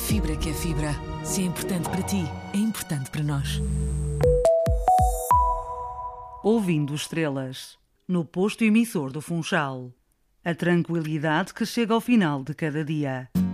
Fibra que é fibra. Se é importante para ti, é importante para nós. Ouvindo estrelas, no posto emissor do Funchal. A tranquilidade que chega ao final de cada dia.